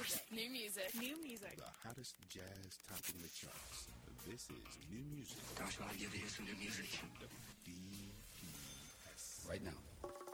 New music. New music. The hottest jazz topping the charts. This is new music. Gosh, I'd give to hear some new music. WDPS. Right now.